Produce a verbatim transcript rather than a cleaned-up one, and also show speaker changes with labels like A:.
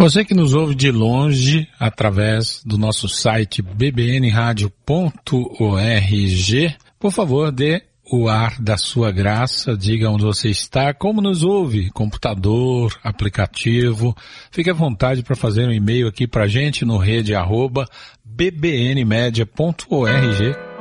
A: Você que nos ouve de longe através do nosso site b b n radio ponto org, por favor, dê o ar da sua graça, diga onde você está, como nos ouve, computador, aplicativo. Fique à vontade para fazer um e-mail aqui para a gente no rede arroba b b n media ponto org.